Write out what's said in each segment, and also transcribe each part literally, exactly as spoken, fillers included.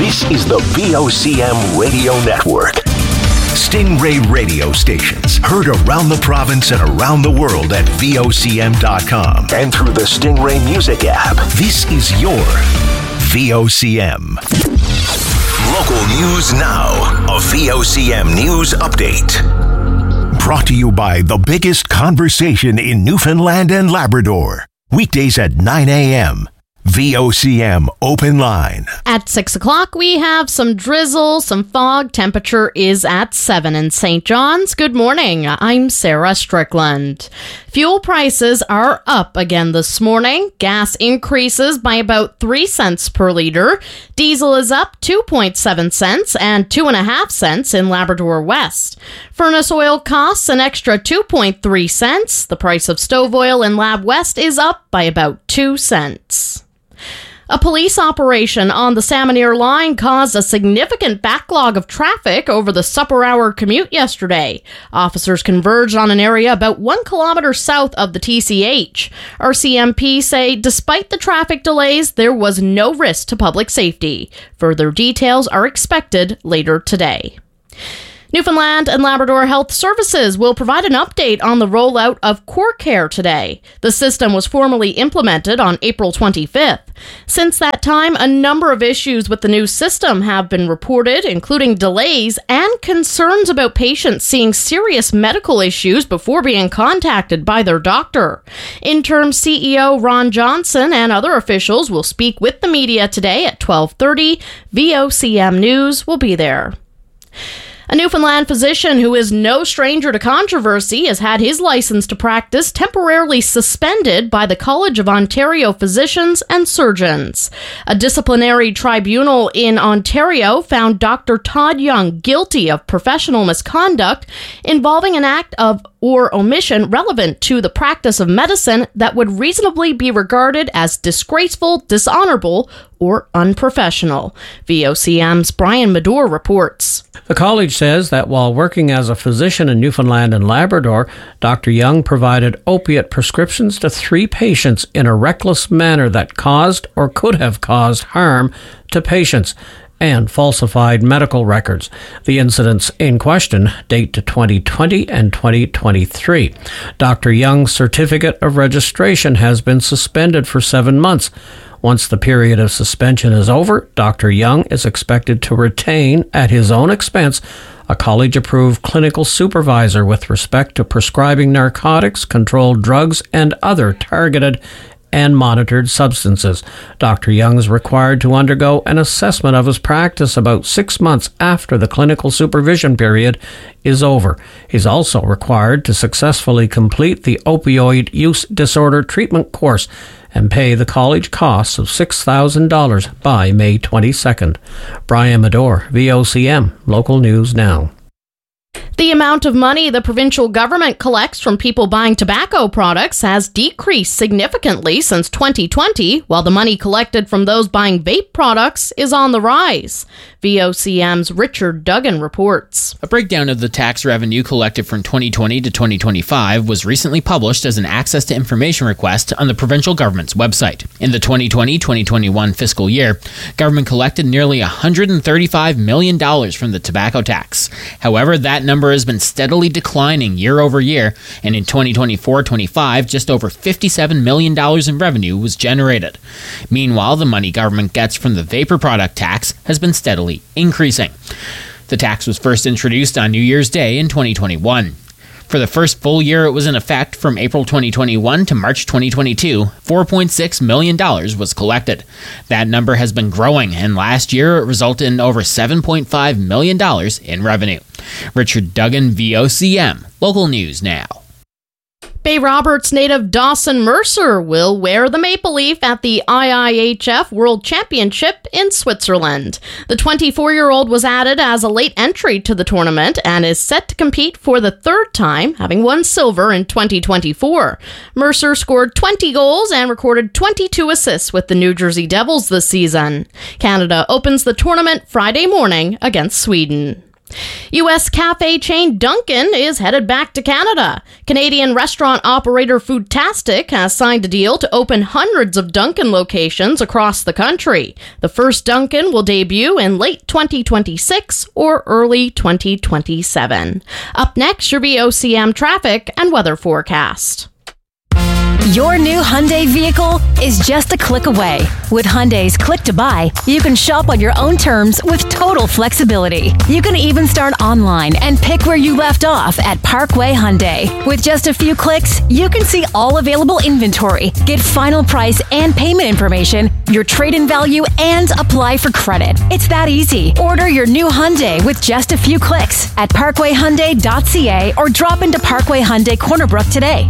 This is the V O C M Radio Network. Stingray radio stations heard around the province and around the world at V O C M dot com and through the Stingray Music app. This is your V O C M. Local news now. A V O C M News Update. Brought to you by the biggest conversation in Newfoundland and Labrador. Weekdays at nine a.m. V O C M Open Line. At six o'clock, we have some drizzle, some fog. Temperature is at seven in Saint John's. Good morning. I'm Sarah Strickland. Fuel prices are up again this morning. Gas increases by about three cents per litre. Diesel is up two point seven cents and two point five cents in Labrador West. Furnace oil costs an extra two point three cents. The price of stove oil in Lab West is up by about two cents. A police operation on the Salmoneer line caused a significant backlog of traffic over the supper hour commute yesterday. Officers converged on an area about one kilometre south of the T C H. R C M P say despite the traffic delays, there was no risk to public safety. Further details are expected later today. Newfoundland and Labrador Health Services will provide an update on the rollout of CoreCare today. The system was formally implemented on April twenty-fifth. Since that time, a number of issues with the new system have been reported, including delays and concerns about patients seeing serious medical issues before being contacted by their doctor. Interim C E O Ron Johnson and other officials will speak with the media today at twelve thirty. V O C M News will be there. A Newfoundland physician who is no stranger to controversy has had his license to practice temporarily suspended by the College of Ontario Physicians and Surgeons. A disciplinary tribunal in Ontario found Doctor Todd Young guilty of professional misconduct involving an act of or omission relevant to the practice of medicine that would reasonably be regarded as disgraceful, dishonorable, or unprofessional. V O C M's Brian Medore reports. The college says that while working as a physician in Newfoundland and Labrador, Doctor Young provided opiate prescriptions to three patients in a reckless manner that caused or could have caused harm to patients and falsified medical records. The incidents in question date to twenty twenty and twenty twenty-three. Doctor Young's certificate of registration has been suspended for seven months. Once the period of suspension is over, Doctor Young is expected to retain, at his own expense, a college-approved clinical supervisor with respect to prescribing narcotics, controlled drugs, and other targeted and monitored substances. Doctor Young is required to undergo an assessment of his practice about six months after the clinical supervision period is over. He's also required to successfully complete the opioid use disorder treatment course and pay the college costs of six thousand dollars by May twenty-second. Brian Medore, V O C M, Local News Now. The amount of money the provincial government collects from people buying tobacco products has decreased significantly since twenty twenty, while the money collected from those buying vape products is on the rise. V O C M's Richard Duggan reports. A breakdown of the tax revenue collected from twenty twenty to twenty twenty-five was recently published as an access to information request on the provincial government's website. In the twenty twenty to twenty twenty-one fiscal year, government collected nearly one hundred thirty-five million dollars from the tobacco tax. However, that number has been steadily declining year over year, and in twenty twenty-four twenty-five, just over fifty-seven million dollars in revenue was generated. Meanwhile, the money government gets from the vapor product tax has been steadily increasing. The tax was first introduced on New Year's Day in twenty twenty-one. For the first full year it was in effect, from April twenty twenty-one to March twenty twenty-two, four point six million dollars was collected. That number has been growing, and last year it resulted in over seven point five million dollars in revenue. Richard Duggan, V O C M, Local News Now. Bay Roberts native Dawson Mercer will wear the maple leaf at the I I H F World Championship in Switzerland. The twenty-four-year-old was added as a late entry to the tournament and is set to compete for the third time, having won silver in twenty twenty-four. Mercer scored twenty goals and recorded twenty-two assists with the New Jersey Devils this season. Canada opens the tournament Friday morning against Sweden. U S cafe chain Dunkin' is headed back to Canada. Canadian restaurant operator Foodtastic has signed a deal to open hundreds of Dunkin' locations across the country. The first Dunkin' will debut in late twenty twenty-six or early twenty twenty-seven. Up next, your V O C M traffic and weather forecast. Your new Hyundai vehicle is just a click away. With Hyundai's Click to Buy, you can shop on your own terms with total flexibility. You can even start online and pick where you left off at Parkway Hyundai. With just a few clicks, you can see all available inventory, get final price and payment information, your trade-in value, and apply for credit. It's that easy. Order your new Hyundai with just a few clicks at parkway hyundai dot c a or drop into Parkway Hyundai Corner Brook today.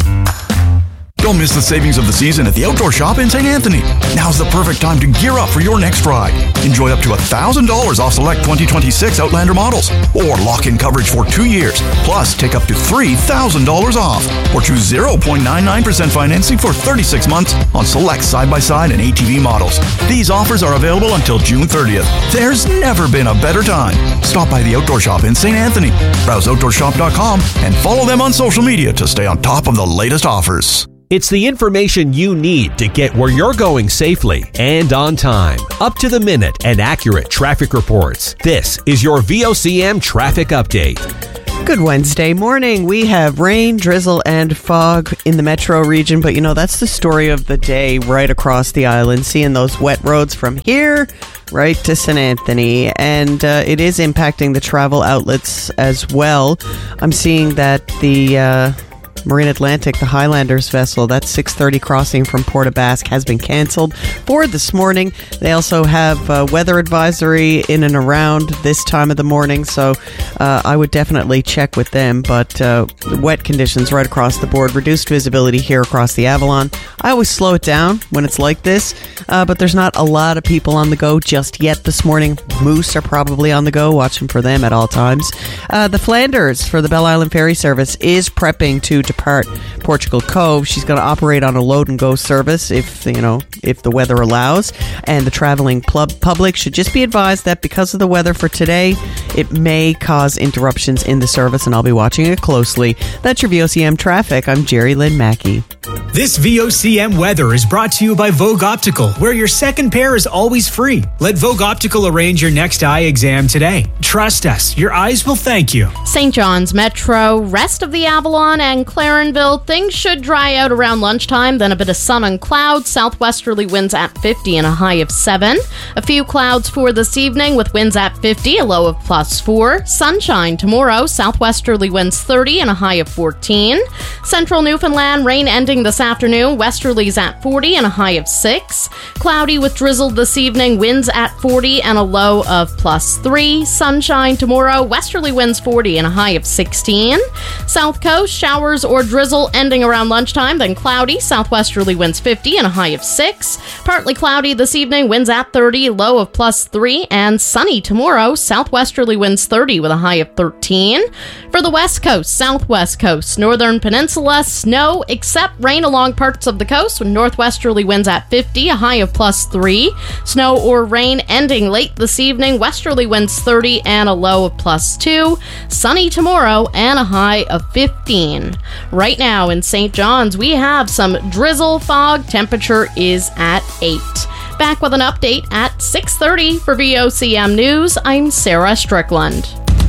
Don't miss the savings of the season at the Outdoor Shop in Saint Anthony. Now's the perfect time to gear up for your next ride. Enjoy up to one thousand dollars off select twenty twenty-six Outlander models. Or lock in coverage for two years. Plus, take up to three thousand dollars off. Or choose zero point nine nine percent financing for thirty-six months on select side-by-side and A T V models. These offers are available until June thirtieth. There's never been a better time. Stop by the Outdoor Shop in Saint Anthony. Browse outdoor shop dot com and follow them on social media to stay on top of the latest offers. It's the information you need to get where you're going safely and on time. Up to the minute and accurate traffic reports. This is your V O C M Traffic Update. Good Wednesday morning. We have rain, drizzle, and fog in the metro region, but you know, that's the story of the day right across the island, seeing those wet roads from here right to Saint Anthony, and uh, it is impacting the travel outlets as well. I'm seeing that the uh, Marine Atlantic, the Highlanders vessel, that six thirty crossing from Port aux Basques has been canceled for this morning. They also have a weather advisory in and around this time of the morning, so uh, I would definitely check with them. But uh, wet conditions right across the board, reduced visibility here across the Avalon. I always slow it down when it's like this, uh, but there's not a lot of people on the go just yet this morning. Moose are probably on the go, watching for them at all times. Uh, the Flanders for the Belle Island Ferry Service is prepping to depart Portugal Cove. She's going to operate on a load and go service if, you know, if the weather allows. And the traveling pub- public should just be advised that because of the weather for today, it may cause interruptions in the service, and I'll be watching it closely. That's your V O C M traffic. I'm Jerry Lynn Mackey. This V O C M weather is brought to you by Vogue Optical, where your second pair is always free. Let Vogue Optical arrange your next eye exam today. Trust us, your eyes will thank you. Saint John's Metro, rest of the Avalon and Clarenville, things should dry out around lunchtime, then a bit of sun and clouds, southwesterly winds at fifty and a high of seven. A few clouds for this evening with winds at fifty, a low of plus four. Sunshine tomorrow, southwesterly winds thirty and a high of fourteen. Central Newfoundland, rain ending this afternoon, westerlies at forty and a high of six. Cloudy with drizzle this evening, winds at forty and a low of plus three. Sunshine tomorrow, westerly winds forty and a high of sixteen. South Coast, showers or drizzle ending around lunchtime, then cloudy, southwesterly winds fifty and a high of six. Partly cloudy this evening, winds at thirty, low of plus three, and sunny tomorrow, southwesterly winds thirty with a high of thirteen. For the West Coast, Southwest Coast, Northern Peninsula, snow except rain along parts of the coast with northwesterly winds at fifty, a high of plus three. Snow or rain ending late this evening, westerly winds thirty and a low of plus two. Sunny tomorrow and a high of fifteen. Right now in Saint John's, we have some drizzle, fog, temperature is at eight. Back with an update at six thirty for V O C M News, I'm Sarah Strickland.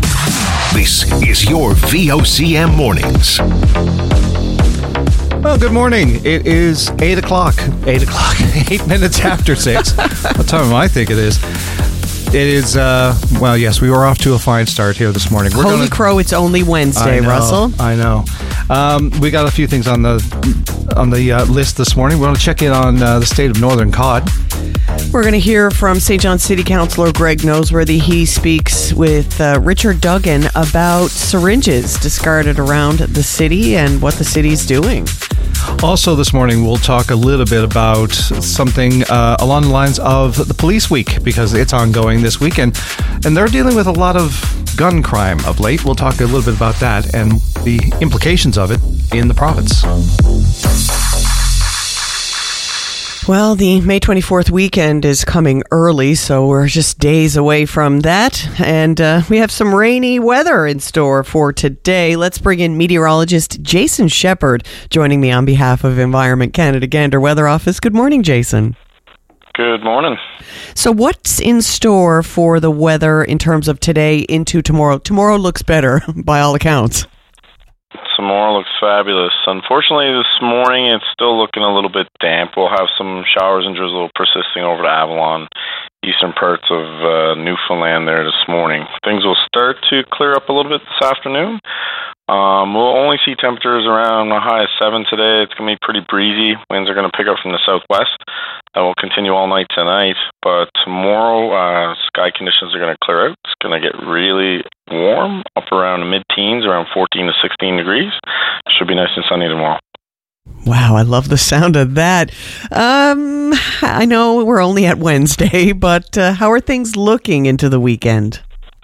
This is your V O C M Mornings. Well, good morning. It is eight o'clock. eight o'clock. eight minutes after six. What time do I think it is? It is, uh, well, yes, we were off to a fine start here this morning. We're Holy gonna, crow, it's only Wednesday, I know, Russell. I know. Um, we got a few things on the on the uh, list this morning. We're going to check in on uh, the state of Northern Cod. We're going to hear from Saint John City Councillor Greg Noseworthy. He speaks with uh, Richard Duggan about syringes discarded around the city and what the city's doing. Also this morning, we'll talk a little bit about something uh, along the lines of the Police Week, because it's ongoing this weekend, and they're dealing with a lot of gun crime of late. We'll talk a little bit about that and the implications of it in the province. Well, the May twenty-fourth weekend is coming early, so we're just days away from that. And uh, we have some rainy weather in store for today. Let's bring in meteorologist Jason Shepard, joining me on behalf of Environment Canada Gander Weather Office. Good morning, Jason. Good morning. So what's in store for the weather in terms of today into tomorrow? Tomorrow looks better, by all accounts. Tomorrow looks fabulous. Unfortunately, this morning it's still looking a little bit damp. We'll have some showers and drizzle persisting over the Avalon, eastern parts of uh, Newfoundland there this morning. Things will start to clear up a little bit this afternoon. Um, we'll only see temperatures around a high of seven today. It's going to be pretty breezy. Winds are going to pick up from the southwest. That will continue all night tonight. But tomorrow, uh, sky conditions are going to clear out. It's going to get really warm, up around the mid-teens, around fourteen to sixteen degrees. Should be nice and sunny tomorrow. Wow, I love the sound of that. Um, I know we're only at Wednesday, but uh, how are things looking into the weekend?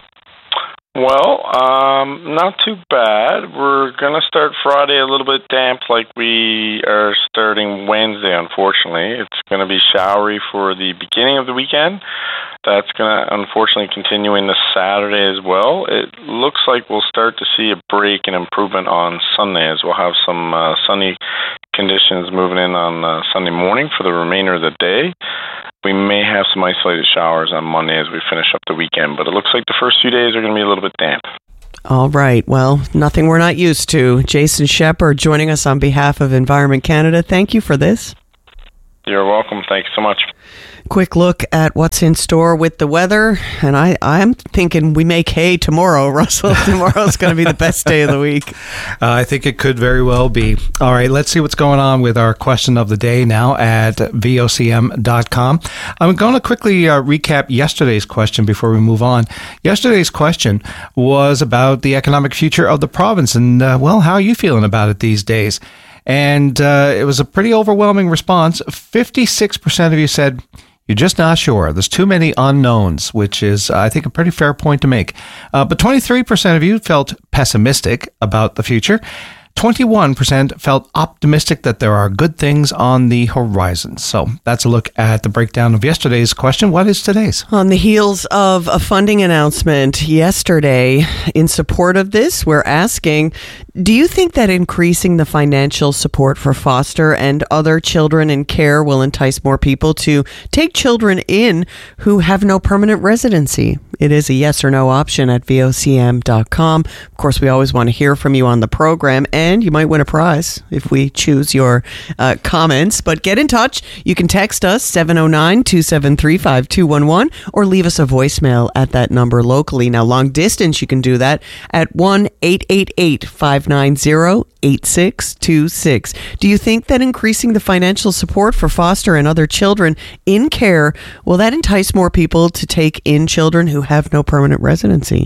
Well, um, not too bad. We're going to start Friday a little bit damp like we are starting Wednesday, unfortunately. It's going to be showery for the beginning of the weekend. That's going to, unfortunately, continue into Saturday as well. It looks like we'll start to see a break and improvement on Sunday, as we'll have some uh, sunny conditions moving in on uh, Sunday morning for the remainder of the day. We may have some isolated showers on Monday as we finish up the weekend, but it looks like the first few days are going to be a little bit damp. All right. Well, nothing we're not used to. Jason Shepard joining us on behalf of Environment Canada. Thank you for this. You're welcome. Thank you so much. Quick look at what's in store with the weather. And I, I'm thinking we make hay tomorrow, Russell. Tomorrow's going to be the best day of the week. Uh, I think it could very well be. All right, let's see what's going on with our question of the day now at V O C M dot com. I'm going to quickly uh, recap yesterday's question before we move on. Yesterday's question was about the economic future of the province and, uh, well, how are you feeling about it these days? And uh, it was a pretty overwhelming response. fifty-six percent of you said you're just not sure. There's too many unknowns, which is, I think, a pretty fair point to make. Uh, but twenty-three percent of you felt pessimistic about the future. twenty-one percent felt optimistic that there are good things on the horizon. So that's a look at the breakdown of yesterday's question. What is today's? On the heels of a funding announcement yesterday in support of this, we're asking, do you think that increasing the financial support for foster and other children in care will entice more people to take children in who have no permanent residency? It is a yes or no option at V O C M dot com. Of course, we always want to hear from you on the program, and you might win a prize if we choose your uh, comments. But get in touch. You can text us seven oh nine, two seven three, five two one one or leave us a voicemail at that number locally. Now, long distance, you can do that at one eight eight eight, five nine zero, eight six two six. Do you think that increasing the financial support for foster and other children in care, will that entice more people to take in children who have no permanent residency?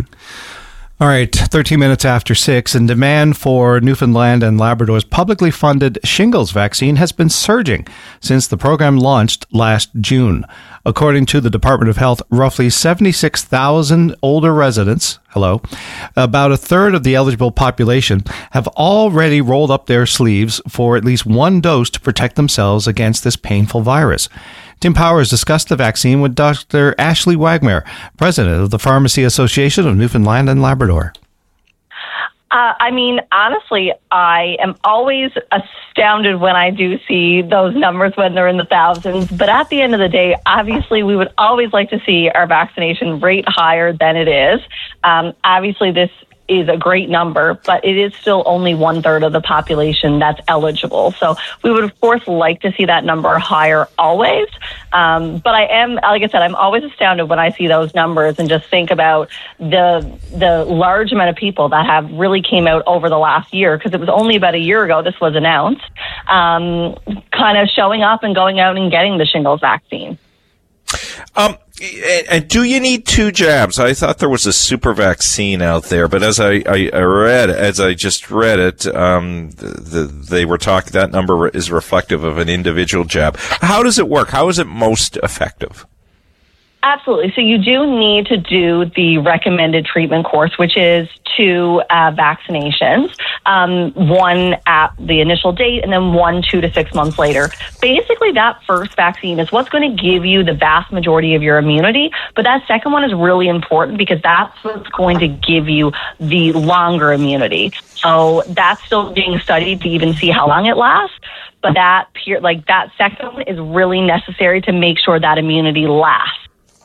All right, thirteen minutes after six, and demand for Newfoundland and Labrador's publicly funded shingles vaccine has been surging since the program launched last June. According to the Department of Health, roughly seventy-six thousand older residents, hello, about a third of the eligible population, have already rolled up their sleeves for at least one dose to protect themselves against this painful virus. Tim Powers discussed the vaccine with Doctor Ashley Wagmer, president of the Pharmacy Association of Newfoundland and Labrador. Uh, I mean, honestly, I am always astounded when I do see those numbers when they're in the thousands. But at the end of the day, obviously, we would always like to see our vaccination rate higher than it is. Um, obviously, this is a great number, but it is still only one third of the population that's eligible. So we would, of course, like to see that number higher always. Um, but I am, like I said, I'm always astounded when I see those numbers and just think about the the large amount of people that have really came out over the last year, because it was only about a year ago this was announced, um, kind of showing up and going out and getting the shingles vaccine. Um, and do you need two jabs? I thought there was a super vaccine out there, but as I, I, I read, as I just read it, um, the, the, they were talking, that number is reflective of an individual jab. How does it work? How is it most effective? Absolutely. So you do need to do the recommended treatment course, which is two uh, vaccinations, um, one at the initial date and then one two to six months later. Basically, that first vaccine is what's going to give you the vast majority of your immunity, but that second one is really important because that's what's going to give you the longer immunity. So that's still being studied to even see how long it lasts. But that peer, like that second one is really necessary to make sure that immunity lasts.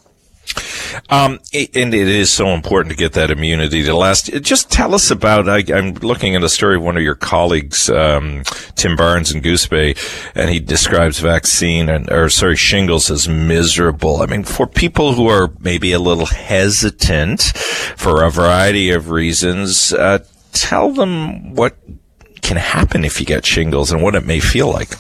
Um, and it is so important to get that immunity to last. Just tell us about, I, I'm looking at a story of one of your colleagues, um, Tim Barnes in Goose Bay, and he describes vaccine and, or sorry, shingles as miserable. I mean, for people who are maybe a little hesitant for a variety of reasons, uh, tell them what can happen if you get shingles and what it may feel like.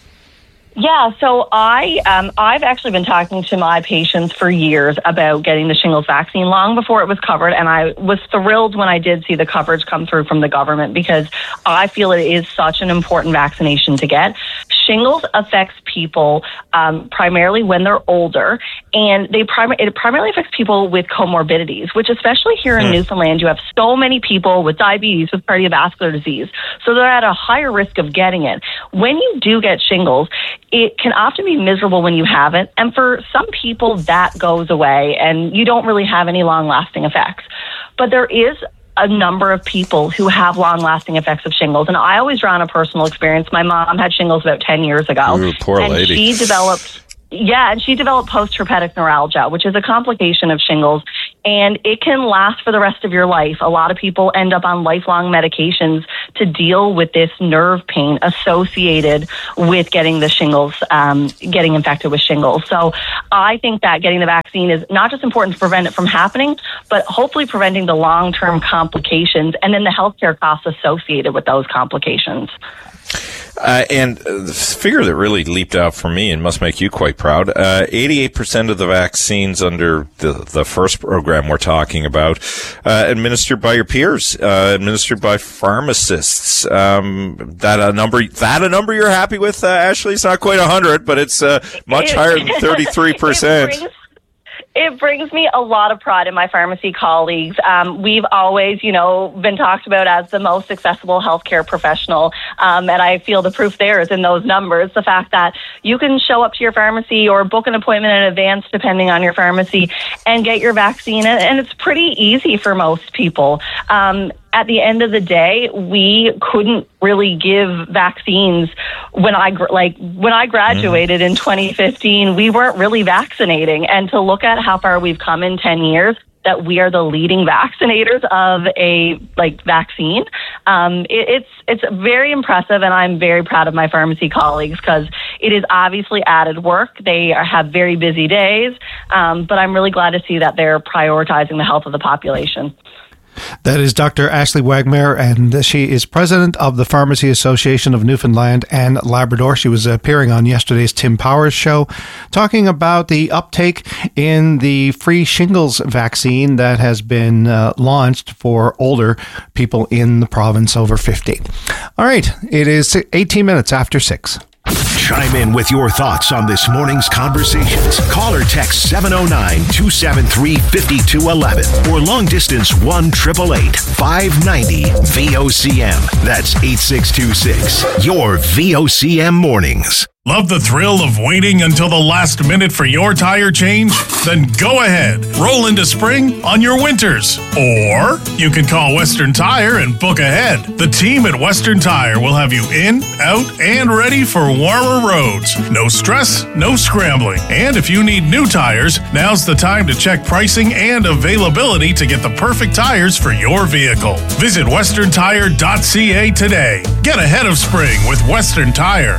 Yeah, so I, um, I've actually been talking to my patients for years about getting the shingles vaccine long before it was covered, and I was thrilled when I did see the coverage come through from the government because I feel it is such an important vaccination to get. Shingles affects people um, primarily when they're older, and they prim- it primarily affects people with comorbidities, which especially here in mm. Newfoundland, you have so many people with diabetes, with cardiovascular disease, so they're at a higher risk of getting it. When you do get shingles, it can often be miserable when you have it, and for some people that goes away and you don't really have any long-lasting effects. But there is a number of people who have long-lasting effects of shingles, and I always draw on a personal experience. My mom had shingles about ten years ago. Ooh, poor and lady. she developed Yeah, and she developed post-herpetic neuralgia, which is a complication of shingles, and it can last for the rest of your life. A lot of people end up on lifelong medications to deal with this nerve pain associated with getting the shingles, um, getting infected with shingles. So I think that getting the vaccine is not just important to prevent it from happening, but hopefully preventing the long-term complications and then the healthcare costs associated with those complications. Uh, and the figure that really leaped out for me and must make you quite proud, uh, eighty-eight percent of the vaccines under the, the first program we're talking about, uh, administered by your peers, uh, administered by pharmacists. Um, that a number, that a number you're happy with, uh, Ashley? It's not quite a hundred, but it's, uh, much it, higher than thirty-three percent. It brings, It brings me a lot of pride in my pharmacy colleagues. Um, we've always, you know, been talked about as the most accessible healthcare professional, um, and I feel the proof there is in those numbers. The fact that you can show up to your pharmacy or book an appointment in advance, depending on your pharmacy, and get your vaccine, and, and it's pretty easy for most people. Um, At the end of the day, we couldn't really give vaccines when I like when I graduated mm. in twenty fifteen. We weren't really vaccinating, and to look at how far we've come in ten years, that we are the leading vaccinators of a like vaccine. Um, it, it's it's very impressive, and I'm very proud of my pharmacy colleagues because it is obviously added work. They are, have very busy days, um, but I'm really glad to see that they're prioritizing the health of the population. That is Doctor Ashley Wagmare, and she is president of the Pharmacy Association of Newfoundland and Labrador. She was appearing on yesterday's Tim Powers show, talking about the uptake in the free shingles vaccine that has been uh, launched for older people in the province over fifty. All right, it is eighteen minutes after six. Chime in with your thoughts on this morning's conversations. Call or text seven oh nine, two seven three, five two one one or long distance one eight eight eight, five nine zero, V O C M. That's eight six two six. Your V O C M mornings. Love the thrill of waiting until the last minute for your tire change? Then go ahead, roll into spring on your winters. Or you can call Western Tire and book ahead. The team at Western Tire will have you in, out, and ready for warmer roads. No stress, no scrambling. And if you need new tires, now's the time to check pricing and availability to get the perfect tires for your vehicle. Visit western tire dot c a today. Get ahead of spring with Western Tire.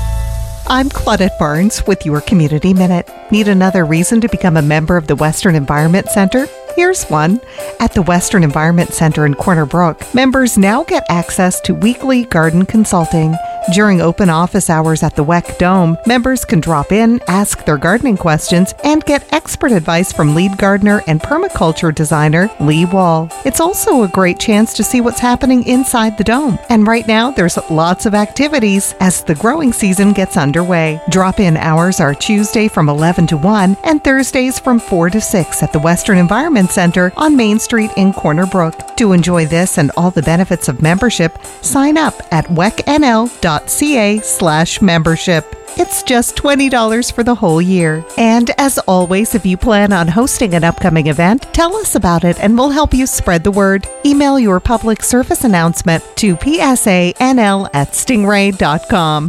I'm Claudette Barnes with your Community Minute. Need another reason to become a member of the Western Environment Center? Here's one. At the Western Environment Center in Corner Brook, members now get access to weekly garden consulting. During open office hours at the W E C Dome, members can drop in, ask their gardening questions, and get expert advice from lead gardener and permaculture designer Lee Wall. It's also a great chance to see what's happening inside the dome. And right now, there's lots of activities as the growing season gets underway. Drop-in hours are Tuesday from eleven to one and Thursdays from four to six at the Western Environment Center on Main Street in Corner Brook. To enjoy this and all the benefits of membership, sign up at wecnl.ca slash membership. It's just twenty dollars for the whole year. And as always, if you plan on hosting an upcoming event, tell us about it and we'll help you spread the word. Email your public service announcement to psanl at stingray dot com.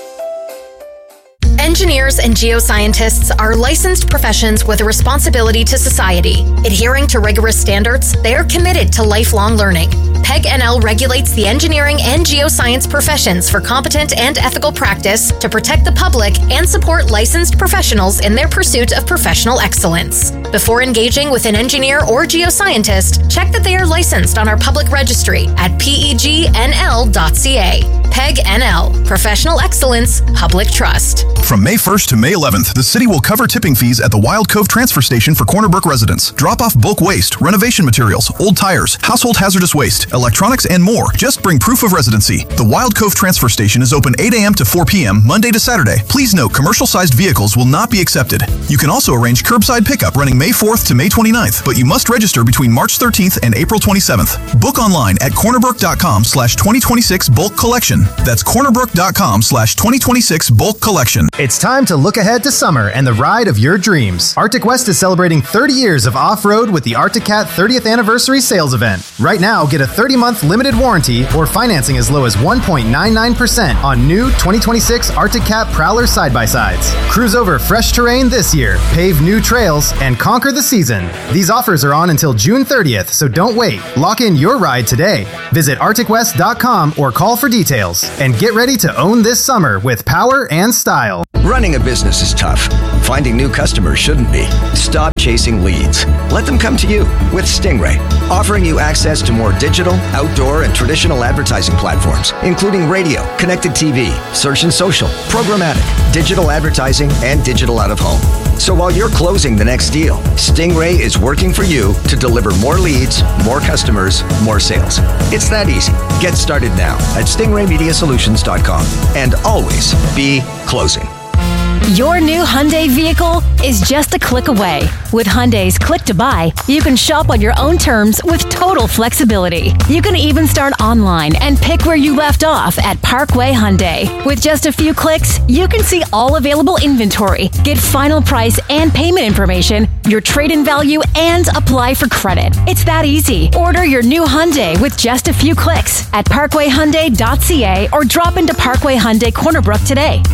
Engineers and geoscientists are licensed professions with a responsibility to society. Adhering to rigorous standards, they are committed to lifelong learning. P E G N L regulates the engineering and geoscience professions for competent and ethical practice to protect the public and support licensed professionals in their pursuit of professional excellence. Before engaging with an engineer or geoscientist, check that they are licensed on our public registry at P E G N L dot C A. P E G N L, Professional Excellence, Public Trust. From May first to May eleventh, the city will cover tipping fees at the Wild Cove Transfer Station for Corner Brook residents. Drop off bulk waste, renovation materials, old tires, household hazardous waste, electronics, and more. Just bring proof of residency. The Wild Cove Transfer Station is open eight a.m. to four p.m. Monday to Saturday. Please note, commercial-sized vehicles will not be accepted. You can also arrange curbside pickup running May fourth to May twenty-ninth, but you must register between March thirteenth and April twenty-seventh. Book online at cornerbrook.com slash 2026 bulk collection. That's cornerbrook.com slash 2026 bulk collection. It's time to look ahead to summer and the ride of your dreams. Arctic West is celebrating thirty years of off-road with the Arctic Cat thirtieth Anniversary Sales Event. Right now, get a thirty-month limited warranty or financing as low as one point nine nine percent on new twenty twenty-six Arctic Cat Prowler side-by-sides. Cruise over fresh terrain this year, pave new trails, and conquer the season. These offers are on until June thirtieth, so don't wait. Lock in your ride today. Visit arctic west dot com or call for details. And get ready to own this summer with power and style. Running a business is tough. Finding new customers shouldn't be. Stop chasing leads. Let them come to you with Stingray, offering you access to more digital, outdoor, and traditional advertising platforms, including radio, connected T V, search and social, programmatic, digital advertising, and digital out-of-home. So while you're closing the next deal, Stingray is working for you to deliver more leads, more customers, more sales. It's that easy. Get started now at stingray media solutions dot com and always be closing. Your new Hyundai vehicle is just a click away. With Hyundai's Click to Buy, you can shop on your own terms with total flexibility. You can even start online and pick where you left off at Parkway Hyundai. With just a few clicks, you can see all available inventory, get final price and payment information, your trade-in value, and apply for credit. It's that easy. Order your new Hyundai with just a few clicks at parkway hyundai dot c a or drop into Parkway Hyundai Corner Brook today.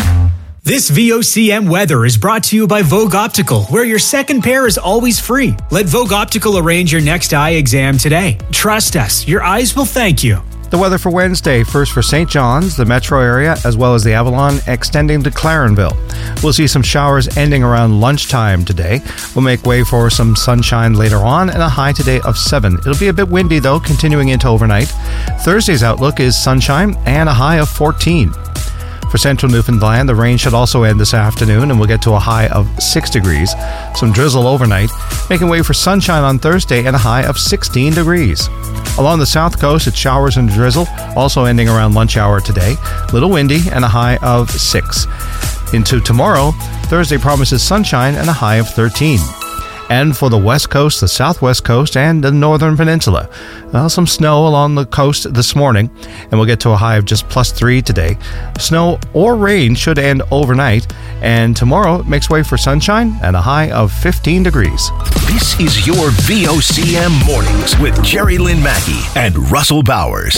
This V O C M weather is brought to you by Vogue Optical, where your second pair is always free. Let Vogue Optical arrange your next eye exam today. Trust us, your eyes will thank you. The weather for Wednesday, first for Saint John's, the metro area, as well as the Avalon, extending to Clarenville. We'll see some showers ending around lunchtime today. We'll make way for some sunshine later on and a high today of seven. It'll be a bit windy, though, continuing into overnight. Thursday's outlook is sunshine and a high of fourteen. For central Newfoundland, the rain should also end this afternoon and we'll get to a high of six degrees. Some drizzle overnight, making way for sunshine on Thursday and a high of sixteen degrees. Along the south coast, it's showers and drizzle, also ending around lunch hour today. Little windy and a high of six. Into tomorrow, Thursday promises sunshine and a high of thirteen. And for the west coast, the southwest coast, and the northern peninsula. Well, some snow along the coast this morning, and we'll get to a high of just plus three today. Snow or rain should end overnight, and tomorrow it makes way for sunshine and a high of fifteen degrees. This is your V O C M Mornings with Jerry Lynn Mackey and Russell Bowers.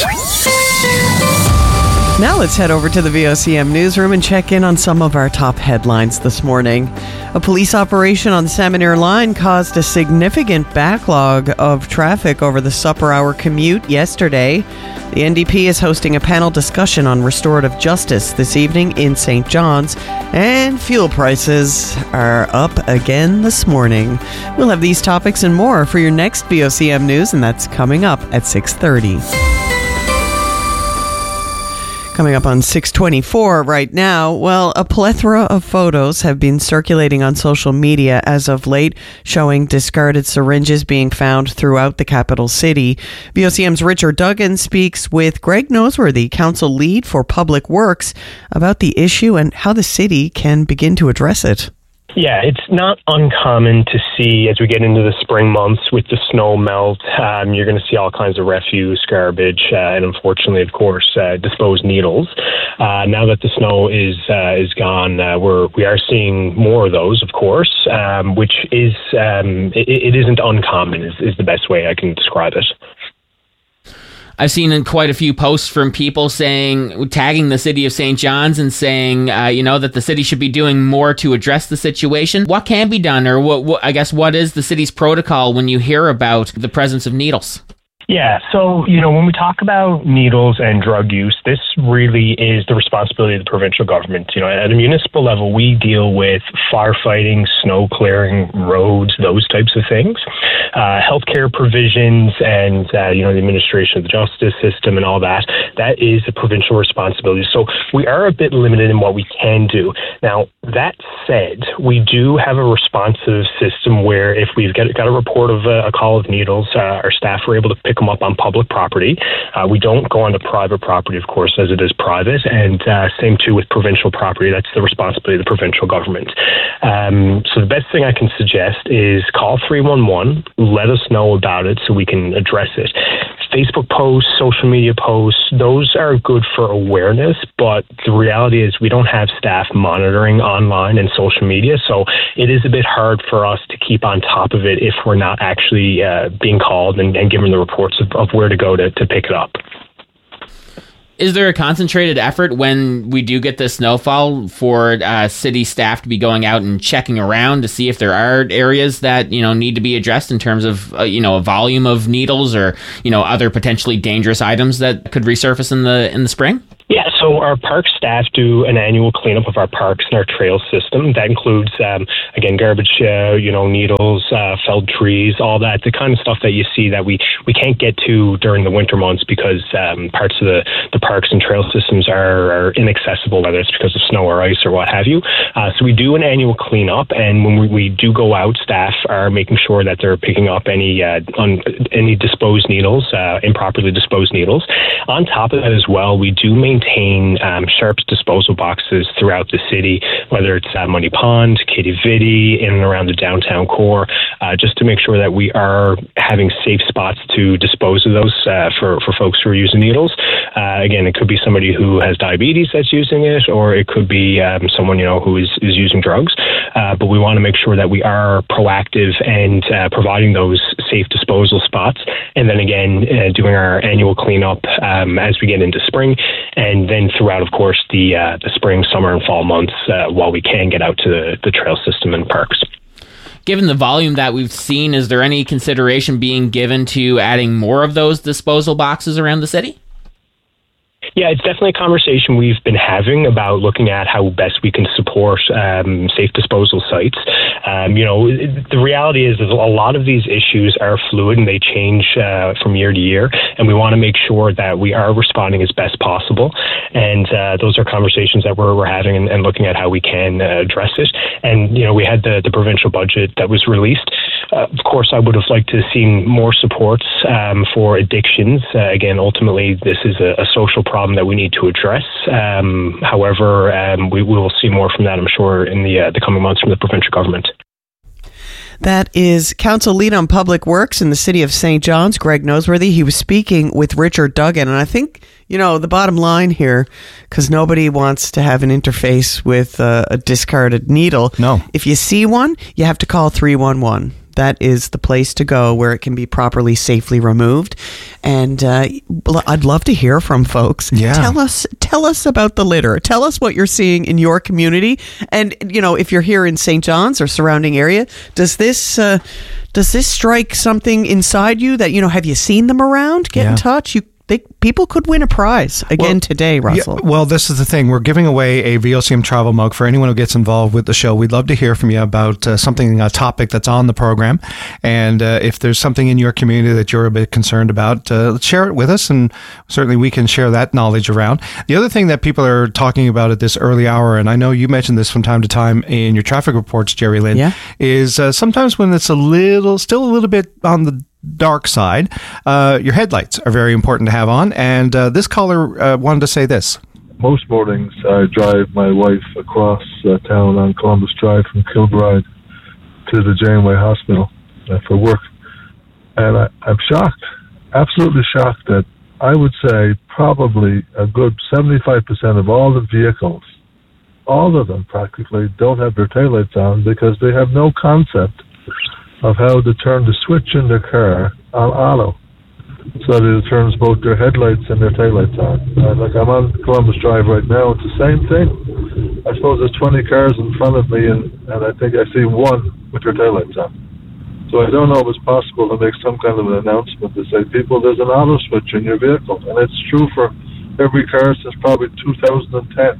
Now let's head over to the V O C M newsroom and check in on some of our top headlines this morning. A police operation on the Salmon Line caused a significant backlog of traffic over the supper hour commute yesterday. The N D P is hosting a panel discussion on restorative justice this evening in Saint John's, and fuel prices are up again this morning. We'll have these topics and more for your next V O C M news, and that's coming up at six thirty. Coming up on six twenty-four right now, well, a plethora of photos have been circulating on social media as of late, showing discarded syringes being found throughout the capital city. V O C M's Richard Duggan speaks with Greg Noseworthy, Council Lead for Public Works, about the issue and how the city can begin to address it. Yeah, it's not uncommon to see as we get into the spring months with the snow melt, um, you're going to see all kinds of refuse, garbage, uh, and unfortunately, of course, uh, disposed needles. Uh, now that the snow is uh, is gone, uh, we're we are seeing more of those, of course, um, which is um, it, it isn't uncommon. Is, is the best way I can describe it. I've seen quite a few posts from people saying, tagging the city of Saint John's and saying, uh, you know, that the city should be doing more to address the situation. What can be done, or what, what I guess, what is the city's protocol when you hear about the presence of needles? Yeah, so, you know, when we talk about needles and drug use, this really is the responsibility of the provincial government. You know, at a municipal level, we deal with firefighting, snow clearing, roads, those types of things. Uh, healthcare provisions and, uh, you know, the administration of the justice system and all that, that is a provincial responsibility. So we are a bit limited in what we can do. Now, that said, we do have a responsive system where if we've got, got a report of a, a call of needles, uh, our staff are able to pick them up on public property. Uh, we don't go onto private property, of course, as it is private, and uh, same too with provincial property. That's the responsibility of the provincial government. Um, so the best thing I can suggest is call three one one, let us know about it so we can address it. Facebook posts, social media posts, those are good for awareness, but the reality is we don't have staff monitoring online and social media, so it is a bit hard for us to keep on top of it if we're not actually uh, being called and, and given the reports of, of where to go to, to pick it up. Is there a concentrated effort when we do get the snowfall for uh, city staff to be going out and checking around to see if there are areas that, you know, need to be addressed in terms of, uh, you know, a volume of needles or, you know, other potentially dangerous items that could resurface in the in the spring? Yeah, so our park staff do an annual cleanup of our parks and our trail system. That includes, um, again, garbage, uh, you know, needles, uh, felled trees, all that, the kind of stuff that you see that we, we can't get to during the winter months because um, parts of the, the parks and trail systems are, are inaccessible, whether it's because of snow or ice or what have you. Uh, so we do an annual cleanup, and when we, we do go out, staff are making sure that they're picking up any uh, on, any disposed needles, uh, improperly disposed needles. On top of that as well, we do maintain maintain um, Sharps disposal boxes throughout the city, whether it's at Money Pond, Kitty Vitty, in and around the downtown core, uh, just to make sure that we are having safe spots to dispose of those uh, for, for folks who are using needles. Uh, again, it could be somebody who has diabetes that's using it, or it could be um, someone, you know, who is, is using drugs. Uh, but we want to make sure that we are proactive and uh, providing those safe disposal spots. And then again, uh, doing our annual cleanup um, as we get into spring. And then throughout, of course, the uh, the spring, summer, and fall months, uh, while we can get out to the, the trail system and parks. Given the volume that we've seen, is there any consideration being given to adding more of those disposal boxes around the city? Yeah, it's definitely a conversation we've been having about looking at how best we can support um, safe disposal sites. Um, you know, the reality is, is a lot of these issues are fluid and they change uh, from year to year, and we want to make sure that we are responding as best possible. And uh, those are conversations that we're, we're having and, and looking at how we can uh, address it. And, you know, we had the, the provincial budget that was released. Uh, of course, I would have liked to have seen more supports um, for addictions. Uh, again, ultimately, this is a, a social problem that we need to address. Um, however, um, we, we will see more from that, I'm sure, in the uh, the coming months from the provincial government. That is Council Lead on Public Works in the city of Saint John's, Greg Noseworthy. He was speaking with Richard Duggan. And I think, you know, the bottom line here, because nobody wants to have an interface with uh, a discarded needle. No. If you see one, you have to call three one one. That is the place to go where it can be properly, safely removed. And uh, I'd love to hear from folks. Yeah. Tell us, tell us about the litter. Tell us what you're seeing in your community. And, you know, if you're here in Saint John's or surrounding area, does this uh, does this strike something inside you that, you know, have you seen them around? Get Yeah. in touch. You they people could win a prize again well, today, Russell. Yeah, well, this is the thing. We're giving away a V O C M travel mug for anyone who gets involved with the show. We'd love to hear from you about uh, something, a topic that's on the program. And uh, if there's something in your community that you're a bit concerned about, uh, share it with us, and certainly we can share that knowledge around. The other thing that people are talking about at this early hour, and I know you mentioned this from time to time in your traffic reports, Jerry Lynn, yeah. is uh, sometimes when it's a little, still a little bit on the dark side, uh, your headlights are very important to have on. And uh, this caller uh, wanted to say this. Most mornings I drive my wife across uh, town on Columbus Drive from Kilbride to the Janeway Hospital uh, for work. And I, I'm shocked, absolutely shocked that I would say probably a good seventy-five percent of all the vehicles, all of them practically, don't have their taillights on because they have no concept of how to turn the switch in their car on auto so that it turns both their headlights and their taillights on. Uh, like I'm on Columbus Drive right now, it's the same thing. I suppose there's twenty cars in front of me, and, and I think I see one with their taillights on. So I don't know if it's possible to make some kind of an announcement to say, people, there's an auto switch in your vehicle. And it's true for every car since probably two thousand ten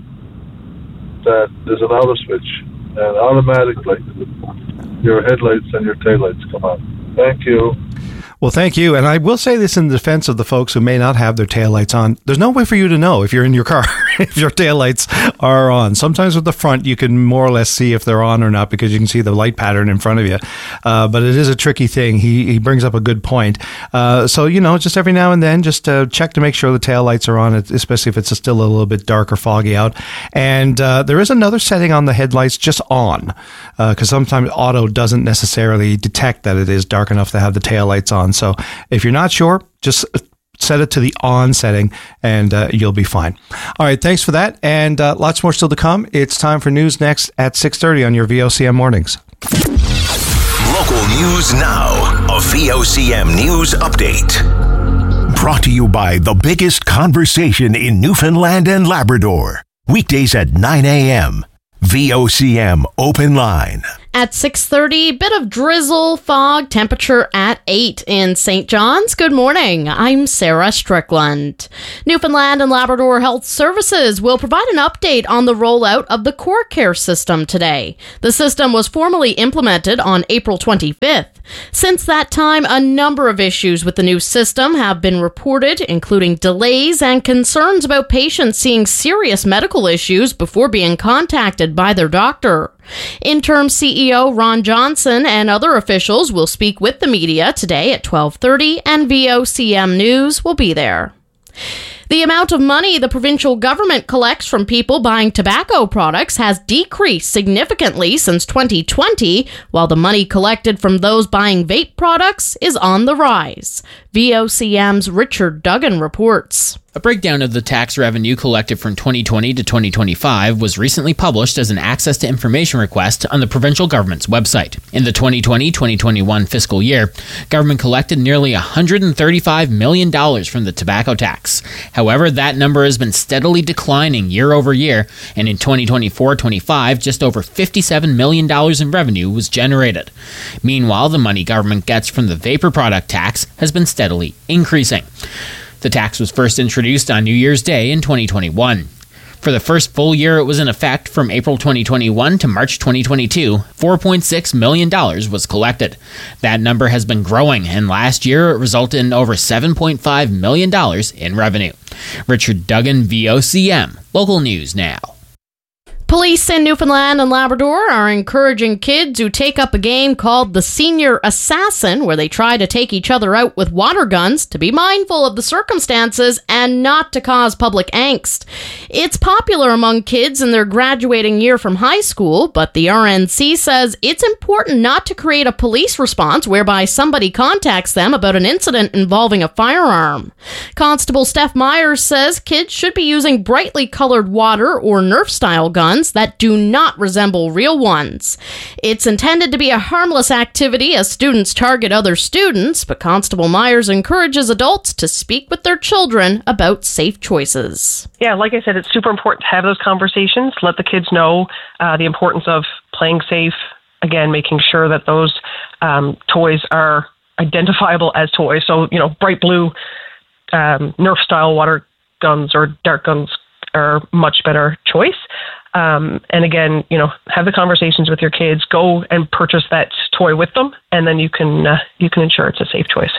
that there's an auto switch, and automatically your headlights and your taillights come on. Thank you. Well, thank you. And I will say this in defense of the folks who may not have their taillights on. There's no way for you to know if you're in your car if your taillights are on. Sometimes with the front, you can more or less see if they're on or not because you can see the light pattern in front of you. Uh, but it is a tricky thing. He he brings up a good point. Uh, so, you know, just every now and then, just uh, check to make sure the taillights are on, especially if it's still a little bit dark or foggy out. And uh, there is another setting on the headlights, just on, because uh, sometimes auto doesn't necessarily detect that it is dark enough to have the taillights on. So if you're not sure, just set it to the on setting and uh, you'll be fine. All right, thanks for that. And uh, lots more still to come. It's time for news next at six thirty on your V O C M mornings. Local news now. A V O C M news update. Brought to you by the biggest conversation in Newfoundland and Labrador. Weekdays at nine a.m. V O C M Open Line. At six thirty, bit of drizzle, fog, temperature at eight in Saint John's. Good morning. I'm Sarah Strickland. Newfoundland and Labrador Health Services will provide an update on the rollout of the Core Care system today. The system was formally implemented on April twenty-fifth. Since that time, a number of issues with the new system have been reported, including delays and concerns about patients seeing serious medical issues before being contacted by their doctor. Interim C E O Ron Johnson and other officials will speak with the media today at twelve thirty, and V O C M News will be there. The amount of money the provincial government collects from people buying tobacco products has decreased significantly since twenty twenty, while the money collected from those buying vape products is on the rise. V O C M's Richard Duggan reports. A breakdown of the tax revenue collected from twenty twenty to twenty twenty-five was recently published as an access to information request on the provincial government's website. In the twenty twenty to twenty twenty-one fiscal year, government collected nearly one hundred thirty-five million dollars from the tobacco tax. However, that number has been steadily declining year over year, and in twenty twenty-four twenty-five, just over fifty-seven million dollars in revenue was generated. Meanwhile, the money government gets from the vapor product tax has been steadily increasing. The tax was first introduced on New Year's Day in twenty twenty-one. For the first full year it was in effect, from April twenty twenty-one to March twenty twenty-two, four point six million dollars was collected. That number has been growing, and last year it resulted in over seven point five million dollars in revenue. Richard Duggan, V O C M, local news now. Police in Newfoundland and Labrador are encouraging kids who take up a game called the Senior Assassin, where they try to take each other out with water guns, to be mindful of the circumstances and not to cause public angst. It's popular among kids in their graduating year from high school, but the R N C says it's important not to create a police response whereby somebody contacts them about an incident involving a firearm. Constable Steph Myers says kids should be using brightly colored water or Nerf-style guns that do not resemble real ones. It's intended to be a harmless activity as students target other students, but Constable Myers encourages adults to speak with their children about safe choices. Yeah, like I said, it's super important to have those conversations, let the kids know uh, the importance of playing safe, again, making sure that those um, toys are identifiable as toys. So, you know, bright blue um, Nerf-style water guns or dart guns are much better choice. Um, and again, you know, have the conversations with your kids. Go and purchase that toy with them, and then you can uh, you can ensure it's a safe choice.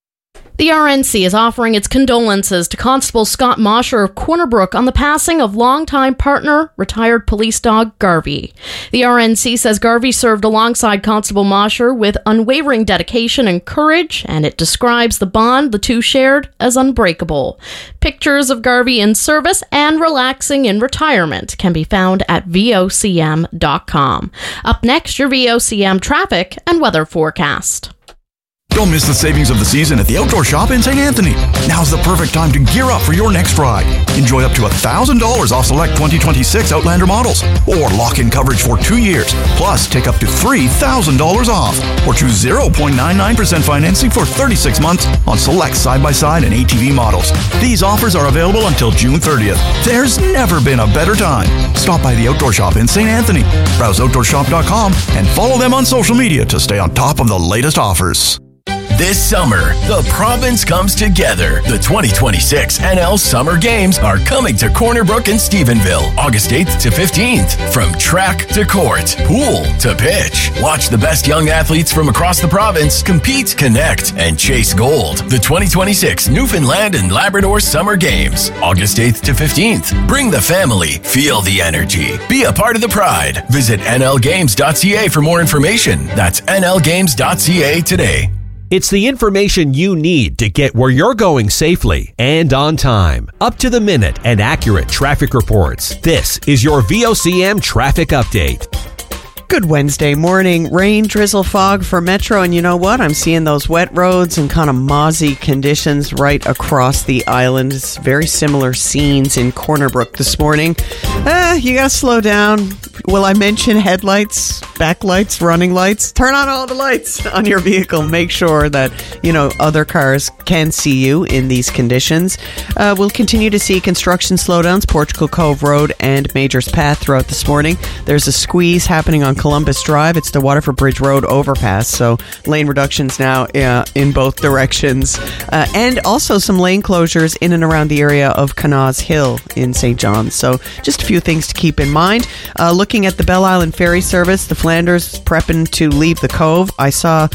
The R N C is offering its condolences to Constable Scott Mosher of Corner Brook on the passing of longtime partner, retired police dog Garvey. The R N C says Garvey served alongside Constable Mosher with unwavering dedication and courage, and it describes the bond the two shared as unbreakable. Pictures of Garvey in service and relaxing in retirement can be found at V O C M dot com. Up next, your V O C M traffic and weather forecast. Don't miss the savings of the season at the Outdoor Shop in Saint Anthony. Now's the perfect time to gear up for your next ride. Enjoy up to one thousand dollars off select twenty twenty-six Outlander models, or lock in coverage for two years. Plus, take up to three thousand dollars off, or choose zero point nine nine percent financing for thirty-six months on select side-by-side and A T V models. These offers are available until June thirtieth. There's never been a better time. Stop by the Outdoor Shop in Saint Anthony. Browse outdoor shop dot com and follow them on social media to stay on top of the latest offers. This summer, the province comes together. The twenty twenty-six N L Summer Games are coming to Corner Brook and Stephenville, August eighth to fifteenth. From track to court, pool to pitch. Watch the best young athletes from across the province compete, connect, and chase gold. The twenty twenty-six Newfoundland and Labrador Summer Games, August eighth to fifteenth. Bring the family, feel the energy. Be a part of the pride. Visit N L games dot C A for more information. That's N L games dot C A today. It's the information you need to get where you're going safely and on time. Up to the minute and accurate traffic reports. This is your V O C M Traffic Update. Good Wednesday morning. Rain, drizzle, fog for Metro. And you know what? I'm seeing those wet roads and kind of mozzy conditions right across the island. It's very similar scenes in Corner Brook this morning. Uh, you got to slow down. Will I mention headlights, backlights, running lights? Turn on all the lights on your vehicle. Make sure that, you know, other cars can see you in these conditions. Uh, we'll continue to see construction slowdowns, Portugal Cove Road and Majors Path throughout this morning. There's a squeeze happening on Columbus Drive. It's the Waterford Bridge Road overpass, so lane reductions now uh, in both directions. Uh, and also some lane closures in and around the area of Canaz Hill in Saint John's. So just a few things to keep in mind. Uh, looking at the Bell Island Ferry service, the Flanders prepping to leave the Cove. I saw